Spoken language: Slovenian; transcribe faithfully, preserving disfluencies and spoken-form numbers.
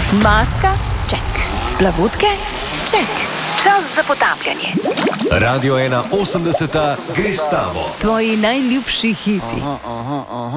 Maska? Ček. Plavutke? Ček. Čas za potapljanje. Radio ena osemdeseta gre s tabo. Tvoji najljubši hiti. Aha, aha, aha.